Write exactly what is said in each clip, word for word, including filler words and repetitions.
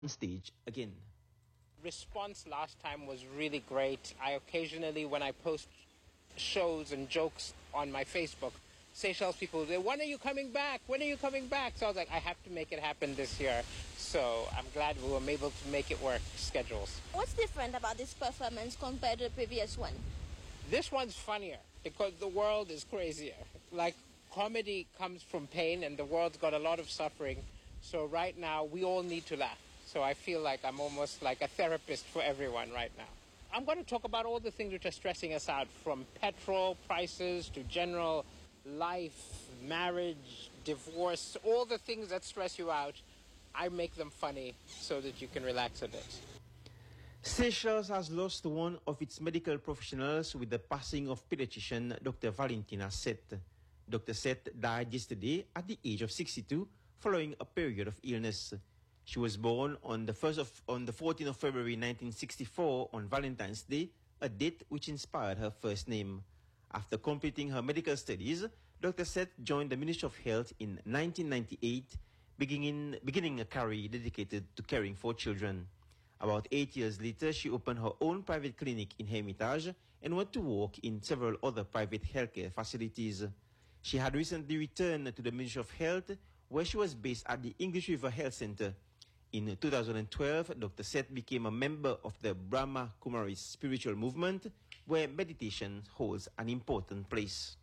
stage again. Response last time was really great. I occasionally, when I post shows and jokes on my Facebook, Seychelles people say, when are you coming back? When are you coming back? So I was like, I have to make it happen this year. So I'm glad we were able to make it work, schedules. What's different about this performance compared to the previous one? This one's funnier because the world is crazier. Like, comedy comes from pain and the world's got a lot of suffering. So right now, we all need to laugh. So I feel like I'm almost like a therapist for everyone right now. I'm going to talk about all the things which are stressing us out, from petrol prices to general life, marriage, divorce, all the things that stress you out. I make them funny so that you can relax a bit. Seychelles has lost one of its medical professionals with the passing of pediatrician Doctor Valentina Seth. Doctor Seth died yesterday at the age of sixty-two following a period of illness. She was born on the first of on the fourteenth of February nineteen sixty-four on Valentine's Day, a date which inspired her first name. After completing her medical studies, Doctor Seth joined the Ministry of Health in nineteen ninety-eight, beginning beginning a career dedicated to caring for children. About eight years later, she opened her own private clinic in Hermitage and went to work in several other private healthcare facilities. She had recently returned to the Ministry of Health, where she was based at the English River Health Center. In two thousand twelve, Doctor Seth became a member of the Brahma Kumaris spiritual movement, where meditation holds an important place.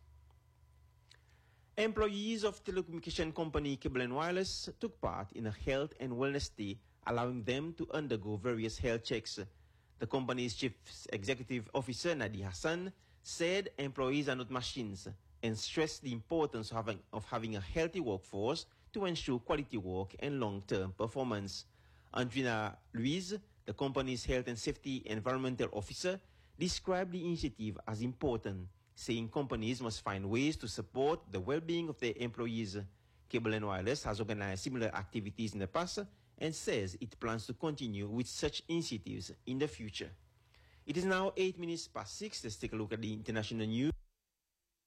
Employees of telecommunication company Cable and Wireless took part in a health and wellness day, allowing them to undergo various health checks. The company's chief executive officer, Nadi Hassan, said employees are not machines and stressed the importance of having, of having a healthy workforce to ensure quality work and long-term performance. Andrina Luiz, the company's health and safety environmental officer, described the initiative as important, saying companies must find ways to support the well-being of their employees. Cable and Wireless has organized similar activities in the past and says it plans to continue with such initiatives in the future. It is now eight minutes past six. Let's take a look at the international news.